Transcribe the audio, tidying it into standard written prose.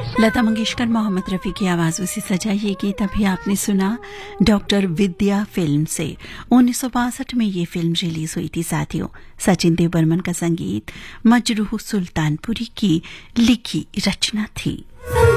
लता मंगेशकर, मोहम्मद रफी की आवाजों से सजा ये गीत अभी आपने सुना डॉक्टर विद्या फिल्म से। 1962 में ये फिल्म रिलीज हुई थी साथियों। सचिन देव बर्मन का संगीत मजरूह सुल्तानपुरी की लिखी रचना थी।